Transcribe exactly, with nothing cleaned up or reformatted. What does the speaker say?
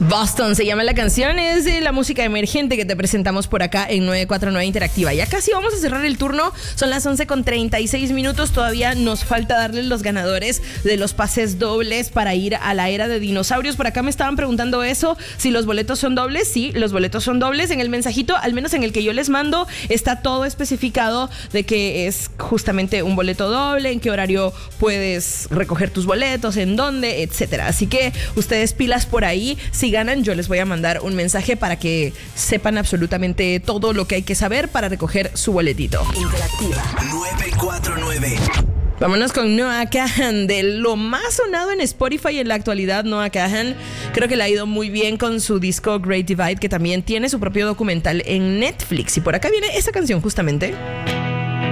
Boston se llama la canción, es de la música emergente que te presentamos por acá en nueve cuatro nueve Interactiva. Ya casi vamos a cerrar el turno, son las once con treinta y seis minutos, todavía nos falta darles los ganadores de los pases dobles para ir a la era de dinosaurios. Por acá me estaban preguntando eso, si los boletos son dobles. Sí, los boletos son dobles. En el mensajito, al menos en el que yo les mando, está todo especificado de que es justamente un boleto doble, en qué horario puedes recoger tus boletos, en dónde, etcétera. Así que ustedes pilas por ahí. Si ganan, yo les voy a mandar un mensaje para que sepan absolutamente todo lo que hay que saber para recoger su boletito. Interactiva nueve cuatro nueve. Vámonos con Noah Kahan, de lo más sonado en Spotify en la actualidad. Noah Kahan creo que le ha ido muy bien con su disco Great Divide, que también tiene su propio documental en Netflix. Y por acá viene esa canción justamente.